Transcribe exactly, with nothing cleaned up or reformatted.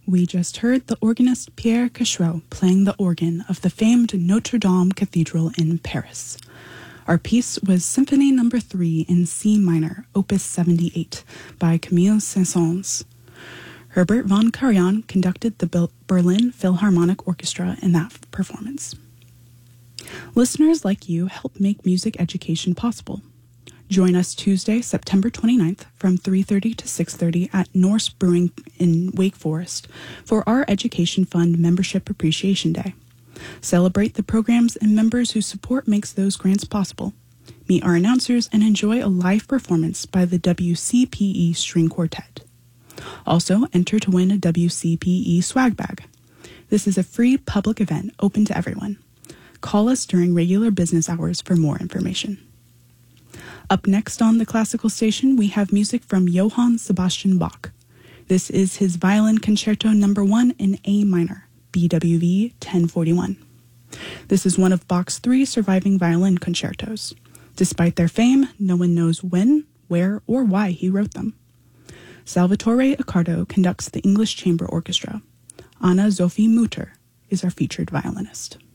We just heard the organist Pierre Cachereau playing the organ of the famed Notre Dame Cathedral in Paris. Our piece was Symphony Number three in C minor, Opus seventy-eight, by Camille Saint-Saëns. Herbert von Karajan conducted the Berlin Philharmonic Orchestra in that performance. Listeners like you help make music education possible. Join us Tuesday, September twenty-ninth from three thirty to six thirty at Norse Brewing in Wake Forest for our Education Fund Membership Appreciation Day. Celebrate the programs and members whose support makes those grants possible. Meet our announcers and enjoy a live performance by the W C P E String Quartet. Also, enter to win a W C P E swag bag. This is a free public event open to everyone. Call us during regular business hours for more information. Up next on the classical station, we have music from Johann Sebastian Bach. This is his Violin Concerto Number one in A minor, B W V ten forty-one. This is one of Bach's three surviving violin concertos. Despite their fame, no one knows when, where, or why he wrote them. Salvatore Accardo conducts the English Chamber Orchestra. Anna Sophie Mutter is our featured violinist.